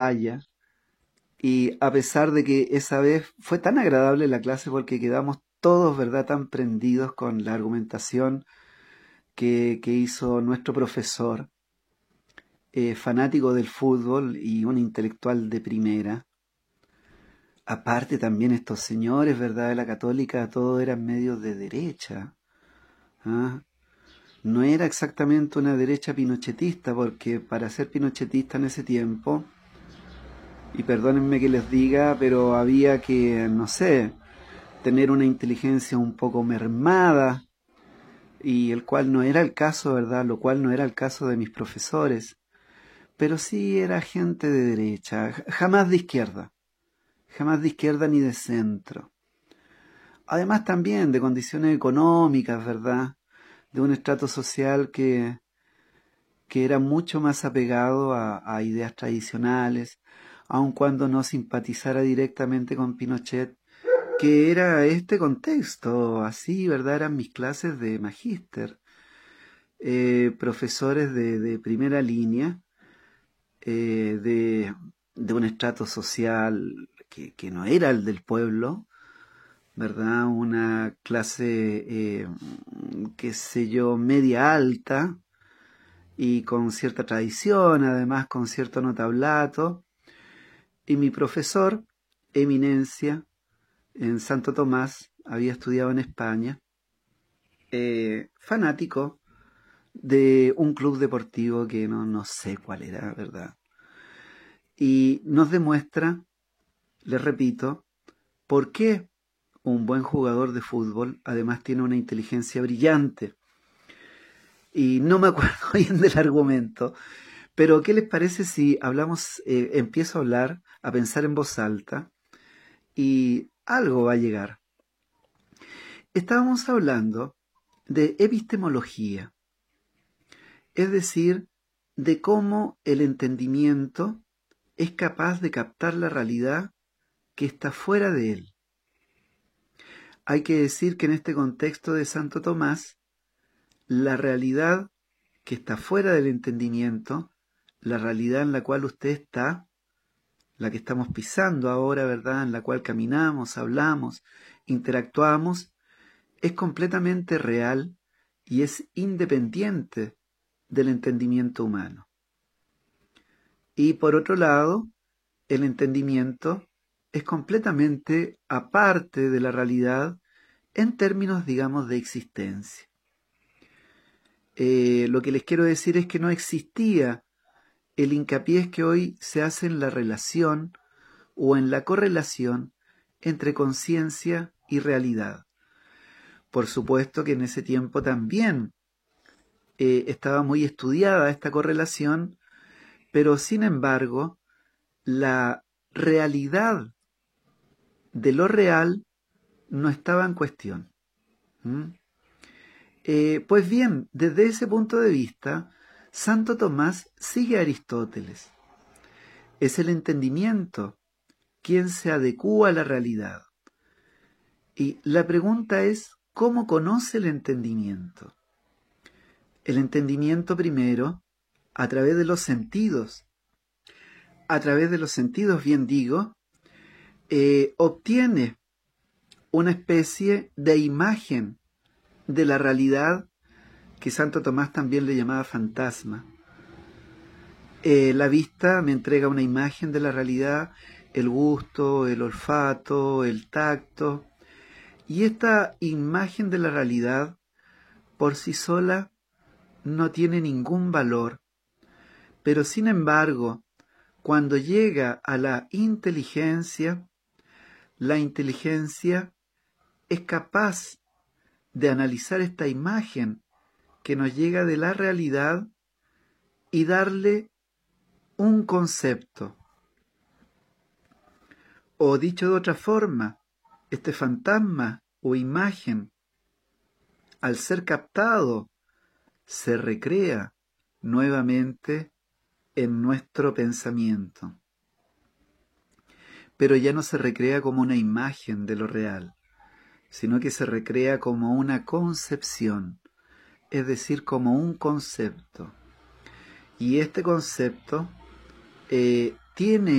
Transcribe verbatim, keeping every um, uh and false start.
Haya, y a pesar de que esa vez fue tan agradable la clase porque quedamos todos, ¿verdad?, tan prendidos con la argumentación que, que hizo nuestro profesor, eh, fanático del fútbol y un intelectual de primera. Aparte también estos señores, ¿verdad?, de la católica, todos eran medios de derecha. ¿Ah? No era exactamente una derecha pinochetista, porque para ser pinochetista en ese tiempo, y perdónenme que les diga, pero había que, no sé, tener una inteligencia un poco mermada, y el cual no era el caso, ¿verdad? Lo cual no era el caso de mis profesores, pero sí era gente de derecha, jamás de izquierda, jamás de izquierda ni de centro. Además también de condiciones económicas, ¿verdad? De un estrato social que, que era mucho más apegado a, a ideas tradicionales, aun cuando no simpatizara directamente con Pinochet, que era este contexto, así, ¿verdad? Eran mis clases de magíster, eh, profesores de, de primera línea, eh, de, de un estrato social que, que no era el del pueblo, ¿verdad? Una clase, eh, qué sé yo, media alta y con cierta tradición, además con cierto notablato. Y mi profesor, eminencia, en Santo Tomás, había estudiado en España, eh, fanático de un club deportivo que no, no sé cuál era, ¿verdad? Y nos demuestra, les repito, por qué un buen jugador de fútbol además tiene una inteligencia brillante. Y no me acuerdo bien del argumento, pero ¿qué les parece si hablamos, eh, empiezo a hablar, a pensar en voz alta y algo va a llegar? Estábamos hablando de epistemología, es decir, de cómo el entendimiento es capaz de captar la realidad que está fuera de él. Hay que decir que en este contexto de Santo Tomás, la realidad que está fuera del entendimiento, la realidad en la cual usted está, la que estamos pisando ahora, ¿verdad?, en la cual caminamos, hablamos, interactuamos, es completamente real y es independiente del entendimiento humano. Y por otro lado, el entendimiento es completamente aparte de la realidad en términos, digamos, de existencia. Eh, lo que les quiero decir es que no existía el hincapié que hoy se hace en la relación o en la correlación entre conciencia y realidad. Por supuesto que en ese tiempo también eh, estaba muy estudiada esta correlación, pero sin embargo, la realidad de lo real no estaba en cuestión. ¿Mm? Eh, pues bien, desde ese punto de vista, Santo Tomás sigue a Aristóteles. Es el entendimiento quien se adecúa a la realidad. Y la pregunta es, ¿cómo conoce el entendimiento? El entendimiento primero, a través de los sentidos. A través de los sentidos, bien digo, eh, obtiene una especie de imagen de la realidad que Santo Tomás también le llamaba fantasma. Eh, la vista me entrega una imagen de la realidad, el gusto, el olfato, el tacto, y esta imagen de la realidad por sí sola no tiene ningún valor, pero sin embargo, cuando llega a la inteligencia, la inteligencia es capaz de analizar esta imagen que nos llega de la realidad y darle un concepto. O dicho de otra forma, este fantasma o imagen, al ser captado, se recrea nuevamente en nuestro pensamiento. Pero ya no se recrea como una imagen de lo real, sino que se recrea como una concepción, es decir, como un concepto. Y este concepto eh, tiene